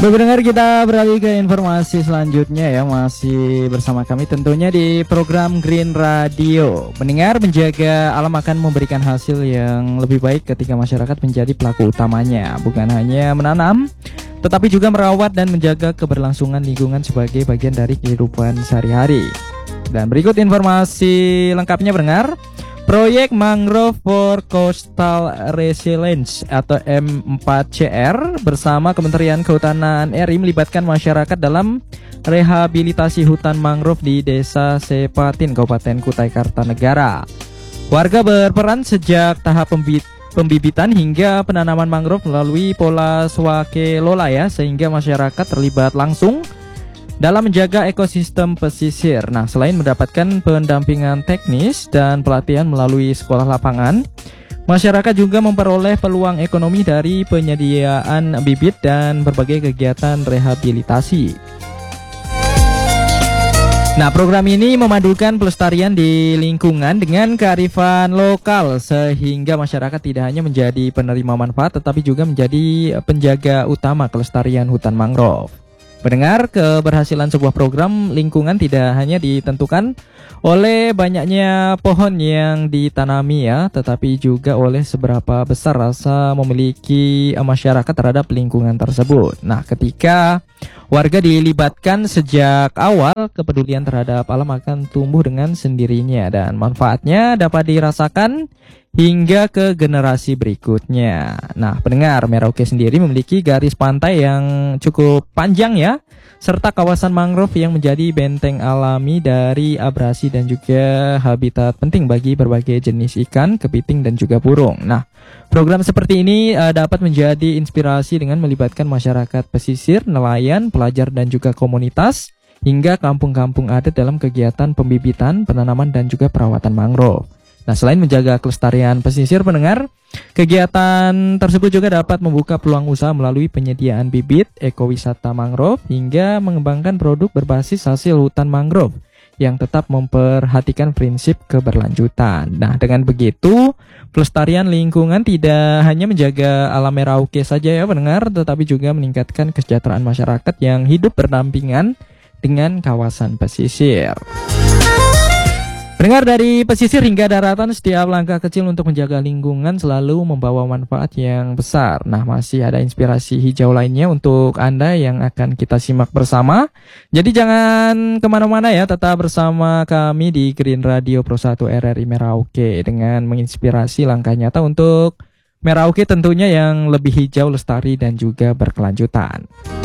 Pendengar, kita beralih ke informasi selanjutnya ya. Masih bersama kami tentunya di program Green Radio. Pendengar, menjaga alam akan memberikan hasil yang lebih baik ketika masyarakat menjadi pelaku utamanya. Bukan hanya menanam, tetapi juga merawat dan menjaga keberlangsungan lingkungan sebagai bagian dari kehidupan sehari-hari. Dan berikut informasi lengkapnya, pendengar. Proyek Mangrove for Coastal Resilience atau M4CR bersama Kementerian Kehutanan RI melibatkan masyarakat dalam rehabilitasi hutan mangrove di Desa Sepatin, Kabupaten Kutai Kartanegara. Warga berperan sejak tahap pembibitan hingga penanaman mangrove melalui pola swakelola ya, sehingga masyarakat terlibat langsung dalam menjaga ekosistem pesisir. Nah, selain mendapatkan pendampingan teknis dan pelatihan melalui sekolah lapangan, masyarakat juga memperoleh peluang ekonomi dari penyediaan bibit dan berbagai kegiatan rehabilitasi. Nah, program ini memadukan pelestarian di lingkungan dengan kearifan lokal, sehingga masyarakat tidak hanya menjadi penerima manfaat tetapi juga menjadi penjaga utama kelestarian hutan mangrove. Mendengar, keberhasilan sebuah program lingkungan tidak hanya ditentukan oleh banyaknya pohon yang ditanami ya, tetapi juga oleh seberapa besar rasa memiliki masyarakat terhadap lingkungan tersebut. Nah, ketika warga dilibatkan sejak awal, kepedulian terhadap alam akan tumbuh dengan sendirinya dan manfaatnya dapat dirasakan hingga ke generasi berikutnya. Nah, pendengar, Merauke sendiri memiliki garis pantai yang cukup panjang ya, serta kawasan mangrove yang menjadi benteng alami dari abrasi dan juga habitat penting bagi berbagai jenis ikan, kepiting dan juga burung. Nah, program seperti ini dapat menjadi inspirasi dengan melibatkan masyarakat pesisir, nelayan, pelajar dan juga komunitas hingga kampung-kampung adat dalam kegiatan pembibitan, penanaman dan juga perawatan mangrove. Nah, selain menjaga kelestarian pesisir, pendengar, kegiatan tersebut juga dapat membuka peluang usaha melalui penyediaan bibit, ekowisata mangrove, hingga mengembangkan produk berbasis hasil hutan mangrove yang tetap memperhatikan prinsip keberlanjutan. Nah, dengan begitu, pelestarian lingkungan tidak hanya menjaga alam Merauke saja ya, pendengar, tetapi juga meningkatkan kesejahteraan masyarakat yang hidup berdampingan dengan kawasan pesisir. Pendengar, dari pesisir hingga daratan, setiap langkah kecil untuk menjaga lingkungan selalu membawa manfaat yang besar. Nah, masih ada inspirasi hijau lainnya untuk Anda yang akan kita simak bersama. Jadi jangan kemana-mana ya, tetap bersama kami di Green Radio Pro 1 RRI Merauke dengan menginspirasi langkah nyata untuk Merauke tentunya yang lebih hijau, lestari dan juga berkelanjutan.